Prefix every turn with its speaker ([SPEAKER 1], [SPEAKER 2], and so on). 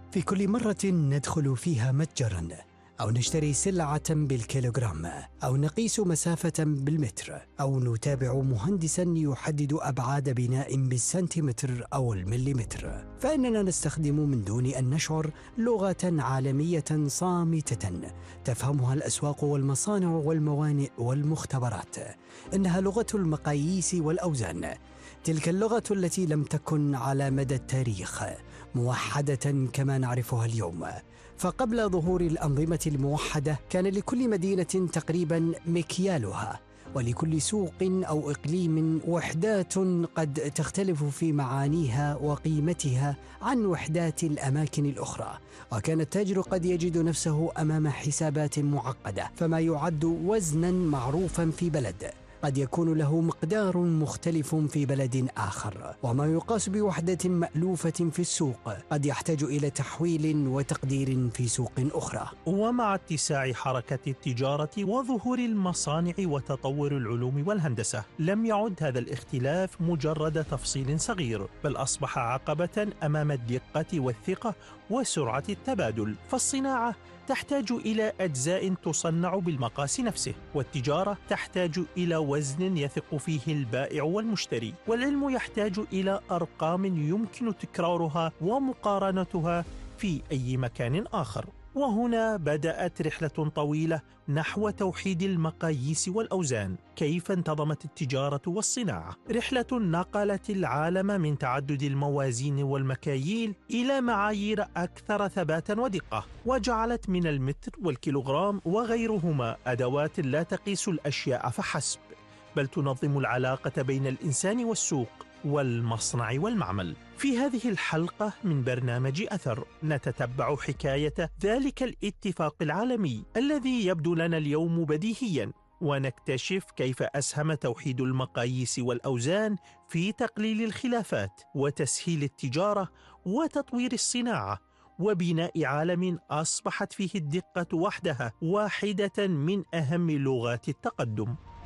[SPEAKER 1] في كل مرة ندخل فيها متجراً أو نشتري سلعة بالكيلوغرام أو نقيس مسافة بالمتر أو نتابع مهندساً يحدد أبعاد بناء بالسنتيمتر أو المليمتر، فإننا نستخدم من دون أن نشعر لغة عالمية صامتة تفهمها الأسواق والمصانع والموانئ والمختبرات. إنها لغة المقاييس والأوزان، تلك اللغة التي لم تكن على مدى التاريخ موحدة كما نعرفها اليوم. فقبل ظهور الأنظمة الموحدة كان لكل مدينة تقريبا مكيالها، ولكل سوق أو إقليم وحدات قد تختلف في معانيها وقيمتها عن وحدات الأماكن الأخرى. وكان التاجر قد يجد نفسه أمام حسابات معقدة، فما يعد وزنا معروفا في بلد قد يكون له مقدار مختلف في بلد آخر، وما يقاس بوحدة مألوفة في السوق قد يحتاج إلى تحويل وتقدير في سوق أخرى.
[SPEAKER 2] ومع اتساع حركة التجارة وظهور المصانع وتطور العلوم والهندسة، لم يعد هذا الاختلاف مجرد تفصيل صغير، بل أصبح عقبة أمام الدقة والثقة وسرعة التبادل. فالصناعة تحتاج إلى أجزاء تصنع بالمقاس نفسه، والتجارة تحتاج إلى وزن يثق فيه البائع والمشتري، والعلم يحتاج إلى أرقام يمكن تكرارها ومقارنتها في أي مكان آخر. وهنا بدأت رحلة طويلة نحو توحيد المقاييس والأوزان. كيف انتظمت التجارة والصناعة؟ رحلة نقلت العالم من تعدد الموازين والمكاييل إلى معايير أكثر ثباتا ودقة، وجعلت من المتر والكيلوغرام وغيرهما أدوات لا تقيس الأشياء فحسب، بل تنظم العلاقة بين الإنسان والسوق والمصنع والمعمل. في هذه الحلقة من برنامج أثر نتتبع حكاية ذلك الاتفاق العالمي الذي يبدو لنا اليوم بديهيا، ونكتشف كيف أسهم توحيد المقاييس والأوزان في تقليل الخلافات وتسهيل التجارة وتطوير الصناعة وبناء عالم أصبحت فيه الدقة وحدها واحدة من أهم لغات التقدم.